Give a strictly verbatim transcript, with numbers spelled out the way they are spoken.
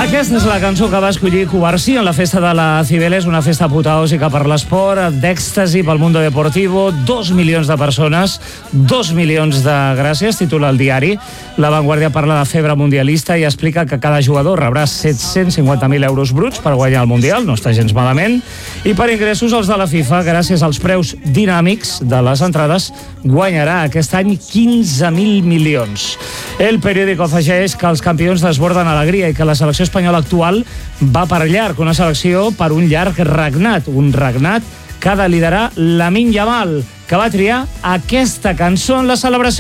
Aquesta és la cançó que va escollir Cubarsí en la festa de la Cibeles, una festa apoteòsica per l'esport, d'èxtasi pel mundo deportivo, dos milions de persones, dos milions de gràcies, titula el diari. La Vanguardia parla de febre mundialista i explica que cada jugador rebrà set-cents cinquanta mil euros bruts per guanyar el Mundial, no està gens malament, i per ingressos els de la FIFA, gràcies als preus dinàmics de les entrades, guanyarà aquest any quinze mil milions. El periòdico afegeix que els campions desborden alegria i que la selecció espanyola actual va per llarg, una selecció per un llarg regnat, un regnat que ha de liderar Lamine Yamal, que va triar aquesta cançó en la celebració.